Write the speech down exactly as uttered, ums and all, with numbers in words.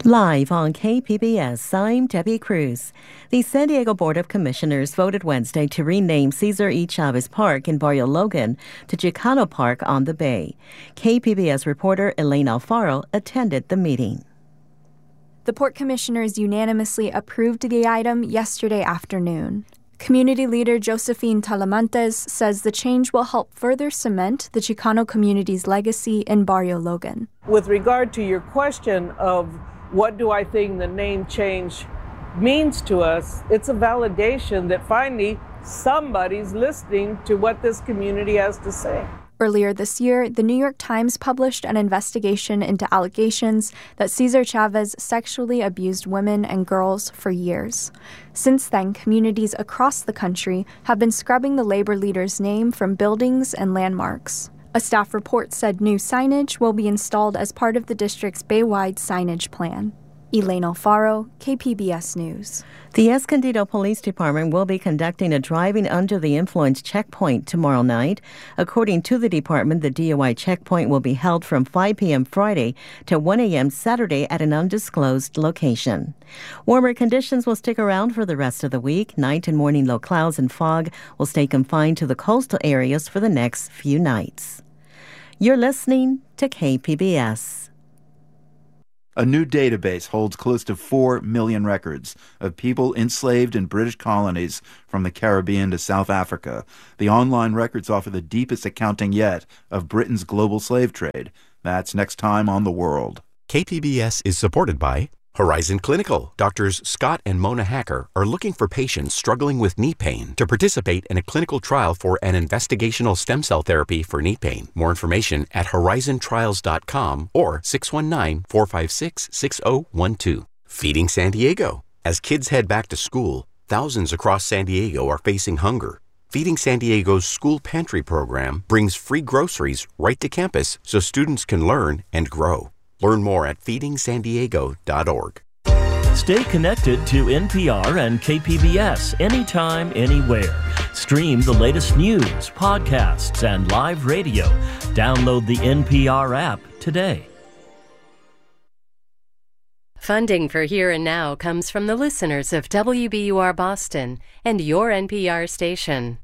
Live on K P B S, I'm Debbie Cruz. The San Diego Board of Commissioners voted Wednesday to rename Cesar E. Chavez Park in Barrio Logan to Chicano Park on the Bay. K P B S reporter Elaine Alfaro attended the meeting. The Port Commissioners unanimously approved the item yesterday afternoon. Community leader Josephine Talamantes says the change will help further cement the Chicano community's legacy in Barrio Logan. With regard to your question of what do I think the name change means to us, it's a validation that finally somebody's listening to what this community has to say. Earlier this year, the New York Times published an investigation into allegations that Cesar Chavez sexually abused women and girls for years. Since then, communities across the country have been scrubbing the labor leader's name from buildings and landmarks. A staff report said new signage will be installed as part of the district's Baywide signage plan. Elaine Alfaro, K P B S News. The Escondido Police Department will be conducting a driving under the influence checkpoint tomorrow night. According to the department, the D U I checkpoint will be held from five p.m. Friday to one a.m. Saturday at an undisclosed location. Warmer conditions will stick around for the rest of the week. Night and morning low clouds and fog will stay confined to the coastal areas for the next few nights. You're listening to K P B S. A new database holds close to four million records of people enslaved in British colonies from the Caribbean to South Africa. The online records offer the deepest accounting yet of Britain's global slave trade. That's next time on The World. K P B S is supported by Horizon Clinical. Doctors Scott and Mona Hacker are looking for patients struggling with knee pain to participate in a clinical trial for an investigational stem cell therapy for knee pain. More information at horizon trials dot com or six one nine, four five six, six zero one two. Feeding San Diego. As kids head back to school, thousands across San Diego are facing hunger. Feeding San Diego's school pantry program brings free groceries right to campus so students can learn and grow. Learn more at feeding san diego dot org. Stay connected to N P R and K P B S anytime, anywhere. Stream the latest news, podcasts, and live radio. Download the N P R app today. Funding for Here and Now comes from the listeners of W B U R Boston and your N P R station.